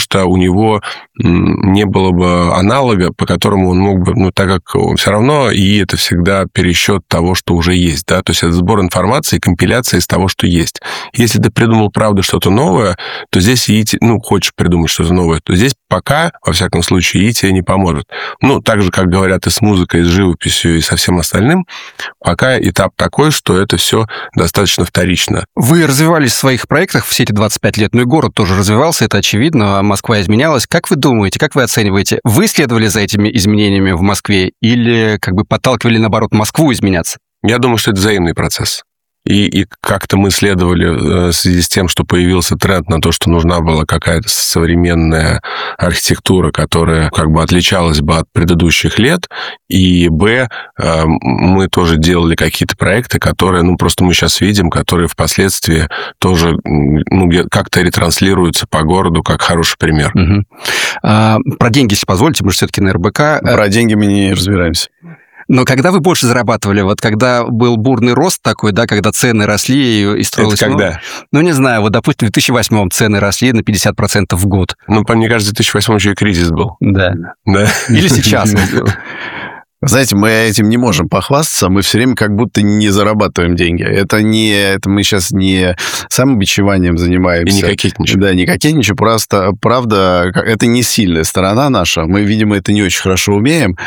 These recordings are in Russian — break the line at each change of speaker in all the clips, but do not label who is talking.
что у него не было бы аналога, по которому он мог бы, так как все равно и это всегда пересчет того, что уже есть, да, то есть это сбор информации, компиляция из того, что есть. Если ты придумал, правда, что-то новое, то здесь ИИ, хочешь придумать что-то новое, то здесь пока, во всяком случае, ИИ тебе не поможет. Так же, как говорят и с музыкой, и с живописью, и со всем остальным, пока этап такой, что это все достаточно вторично.
Вы развивались в своих проектах все эти 25 лет, и город тоже развивался, это очевидно, Москва изменялась. Как вы думаете, как вы оцениваете, вы следовали за этими изменениями в Москве или подталкивали, наоборот, Москву изменяться?
Я думаю, что это взаимный процесс. И как-то мы следовали в связи с тем, что появился тренд на то, что нужна была какая-то современная архитектура, которая отличалась бы от предыдущих лет. И, мы тоже делали какие-то проекты, которые, просто мы сейчас видим, которые впоследствии тоже как-то ретранслируются по городу как хороший пример.
Угу. Про деньги, если позволите, мы же все-таки на РБК.
Про деньги мы не разбираемся.
Но когда вы больше зарабатывали, когда был бурный рост такой, да, когда цены росли и строилось...
Это когда?
Не знаю, допустим, в 2008-м цены росли на 50% в год.
Мне кажется, в 2008-м еще и кризис был.
Да. Или сейчас.
Знаете, мы этим не можем похвастаться, мы все время как будто не зарабатываем деньги. Это мы сейчас не самобичеванием занимаемся.
И не кокетничаем.
Да, не кокетничаем, просто, правда, это не сильная сторона наша. Мы, видимо, это не очень хорошо умеем.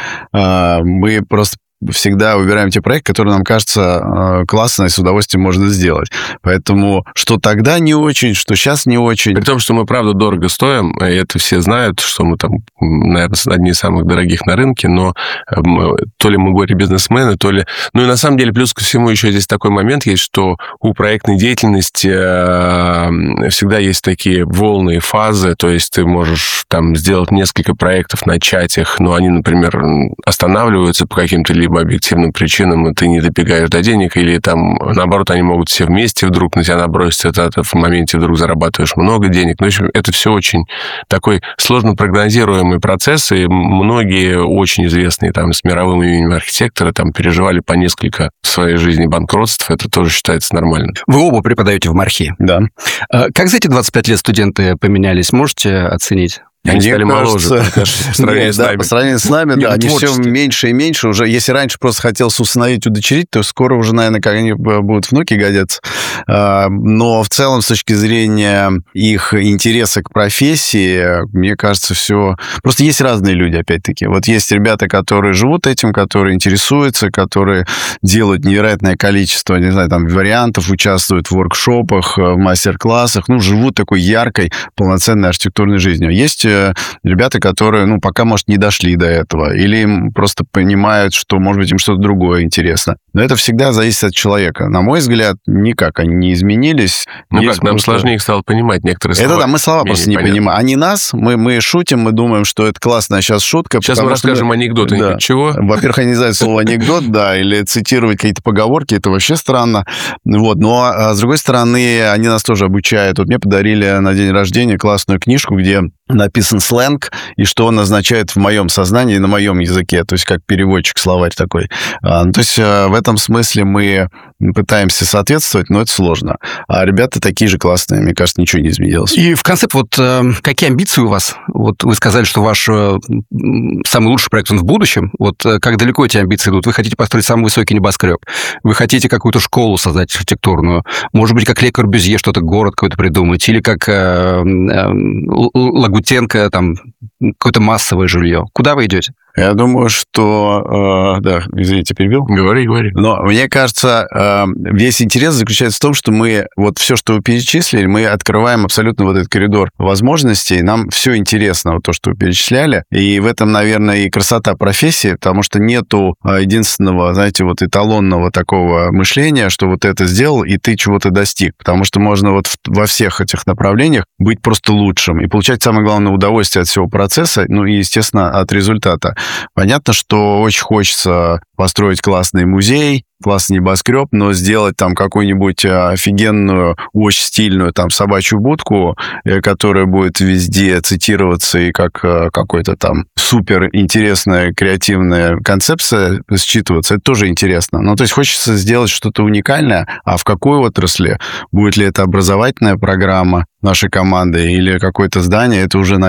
Мы просто всегда выбираем те проекты, которые нам кажется классно и с удовольствием можно сделать. Поэтому что тогда не очень, что сейчас не очень.
При том, что мы, правда, дорого стоим, и это все знают, что мы там, наверное, одни из самых дорогих на рынке, но то ли мы горе-бизнесмены, то ли... и на самом деле, плюс ко всему, еще здесь такой момент есть, что у проектной деятельности всегда есть такие волны и фазы, то есть ты можешь там сделать несколько проектов, начать их, но они, например, останавливаются по каким-то либо объективным причинам, и ты не добегаешь до денег, или там, наоборот, они могут все вместе вдруг на тебя наброситься, ты в моменте вдруг зарабатываешь много денег. В общем, это все очень такой сложно прогнозируемый процесс, и многие очень известные там с мировым именем архитекторы там переживали по несколько в своей жизни банкротств, это тоже считается нормальным.
Вы оба преподаете в МАРХе.
Да.
Как за эти 25 лет студенты поменялись, можете оценить?
Они стали моложе по сравнению с нами.
По сравнению с нами, да, они все меньше и меньше. Уже, если раньше просто хотелось усыновить, удочерить, то скоро уже, наверное, как они будут внуки годятся. Но в целом, с точки зрения их интереса к профессии, мне кажется, все... Просто есть разные люди, опять-таки. Вот есть ребята, которые живут этим, которые интересуются, которые делают невероятное количество, не знаю, там, вариантов, участвуют в воркшопах, в мастер-классах, живут такой яркой, полноценной архитектурной жизнью. Есть ребята, которые, пока, может, не дошли до этого, или им просто понимают, что, может быть, им что-то другое интересно. Но это всегда зависит от человека. На мой взгляд, никак они не изменились.
Нам сложнее их стало понимать некоторые слова.
Это да, мы слова просто не понимаем. Они нас, мы шутим, мы думаем, что это классная сейчас шутка.
Сейчас мы расскажем анекдоты.
Да.
Чего?
Во-первых, они не знают слово анекдот, да, или цитировать какие-то поговорки, это вообще странно. Но, с другой стороны, они нас тоже обучают. Мне подарили на день рождения классную книжку, где написан сленг, и что он означает в моем сознании, на моем языке, то есть как переводчик, словарь такой. То есть в этом смысле мы пытаемся соответствовать, но это сложно. А ребята такие же классные, мне кажется, ничего не изменилось.
И в конце, какие амбиции у вас? Вы сказали, что ваш самый лучший проект, он в будущем. Как далеко эти амбиции идут? Вы хотите построить самый высокий небоскреб? Вы хотите какую-то школу создать архитектурную? Может быть, как Ле Корбюзье, что-то, город какой-то придумать? Или как Лагутенко, там, какое-то массовое жилье? Куда вы идете?
Я думаю, что... Да, извините, перебил.
Говори.
Но мне кажется, весь интерес заключается в том, что мы все, что вы перечислили, мы открываем абсолютно этот коридор возможностей. Нам все интересно, то, что вы перечисляли. И в этом, наверное, и красота профессии, потому что нету единственного, знаете, эталонного такого мышления, что это сделал, и ты чего-то достиг. Потому что можно во всех этих направлениях быть просто лучшим и получать самое главное удовольствие от всего процесса, и, естественно, от результата. Понятно, что очень хочется построить классный музей, классный небоскреб, но сделать там какую-нибудь офигенную, очень стильную там собачью будку, которая будет везде цитироваться и как какой-то там супер интересная креативная концепция считываться, это тоже интересно. То есть хочется сделать что-то уникальное, а в какой отрасли? Будет ли это образовательная программа нашей команды или какое-то здание, это уже,